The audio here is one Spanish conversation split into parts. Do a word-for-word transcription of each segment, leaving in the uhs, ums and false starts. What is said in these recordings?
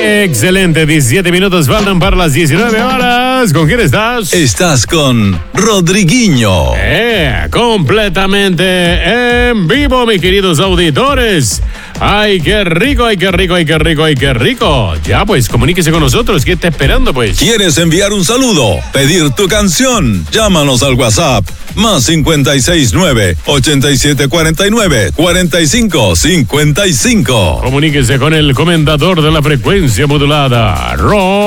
Excelente, diecisiete minutos faltan para las diecinueve horas. ¿Con quién estás? Estás con Rodriguinho. Eh, completamente en vivo, mis queridos auditores. Ay, qué rico, ay, qué rico, ay, qué rico, ay, qué rico. Ya, pues, comuníquese con nosotros. ¿Qué está esperando, pues? ¿Quieres enviar un saludo? ¿Pedir tu canción? Llámanos al WhatsApp. Más cincuenta y seis nueve, ochenta y siete cuarenta y nueve, cuarenta y cinco cincuenta y cinco. Comuníquese con el comendador de la frecuencia modulada,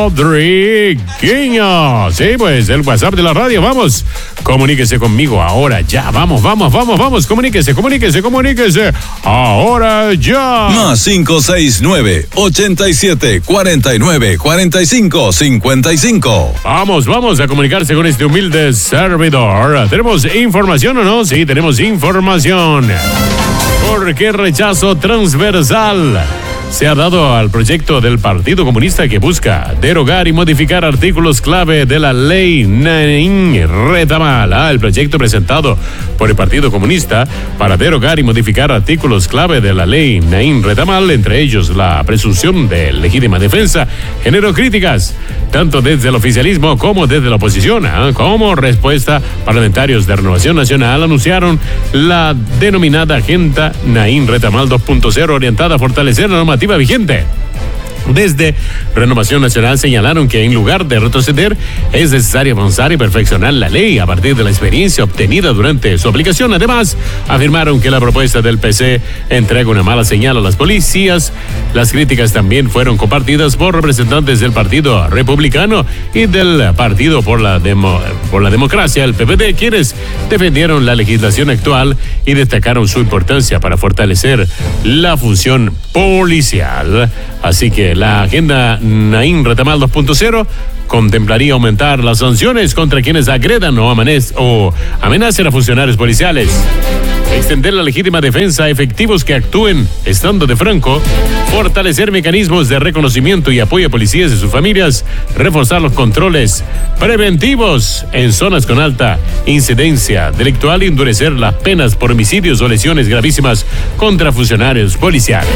Rodriguinho. Sí, pues, el WhatsApp de la radio, vamos. Comuníquese conmigo ahora, ya. Vamos, vamos, vamos, vamos. Comuníquese, comuníquese, comuníquese. Ahora, ya. Más cinco seis nueve, ochenta y siete cuarenta y nueve, cuarenta y cinco cincuenta y cinco. Vamos, vamos a comunicarse con este humilde servidor. ¿Tenemos información o no? Sí, tenemos información. ¿Por qué rechazo transversal se ha dado al proyecto del Partido Comunista que busca derogar y modificar artículos clave de la ley Naín Retamal? Ah, el proyecto presentado por el Partido Comunista para derogar y modificar artículos clave de la ley Naín Retamal, entre ellos la presunción de legítima defensa, generó críticas tanto desde el oficialismo como desde la oposición. ¿eh? Como respuesta, parlamentarios de Renovación Nacional anunciaron la denominada Agenda Naín Retamal dos punto cero orientada a fortalecer la normativa vigente. Desde Renovación Nacional señalaron que en lugar de retroceder es necesario avanzar y perfeccionar la ley a partir de la experiencia obtenida durante su aplicación. Además, afirmaron que la propuesta del P C entrega una mala señal a las policías. Las críticas también fueron compartidas por representantes del Partido Republicano y del Partido por la, Demo, por la Democracia, el P P D, quienes defendieron la legislación actual y destacaron su importancia para fortalecer la función policial. Así que la agenda Naín Retamal dos punto cero contemplaría aumentar las sanciones contra quienes agredan o, amanez, o amenacen a funcionarios policiales, extender la legítima defensa a efectivos que actúen estando de franco, fortalecer mecanismos de reconocimiento y apoyo a policías y sus familias, reforzar los controles preventivos en zonas con alta incidencia delictual y endurecer las penas por homicidios o lesiones gravísimas contra funcionarios policiales.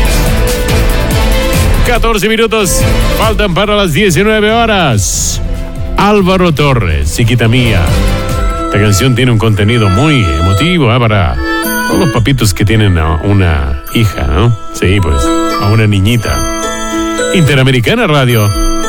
catorce minutos faltan para las diecinueve horas. Álvaro Torres, Chiquita Mía. Esta canción tiene un contenido muy emotivo ¿eh? para todos los papitos que tienen a una hija, ¿no? Sí, pues, a una niñita. Interamericana Radio.